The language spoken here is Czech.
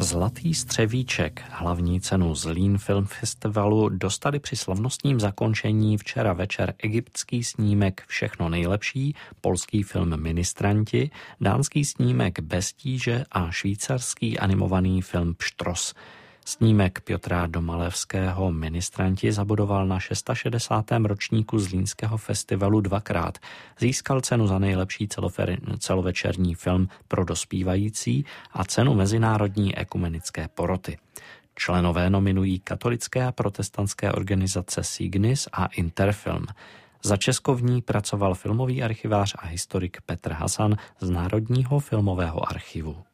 Zlatý střevíček, hlavní cenu Zlín Film Festivalu, dostali při slavnostním zakončení včera večer egyptský snímek Všechno nejlepší, polský film Ministranti, dánský snímek Bez tíže a švýcarský animovaný film Pštros. Snímek Piotra Domalevského Ministranti zabodoval na 660. ročníku Zlínského festivalu dvakrát. Získal cenu za nejlepší celovečerní film pro dospívající a cenu Mezinárodní ekumenické poroty. Členové nominují katolické a protestantské organizace Signis a Interfilm. Za Česko v ní pracoval filmový archivář a historik Petr Hasan z Národního filmového archivu.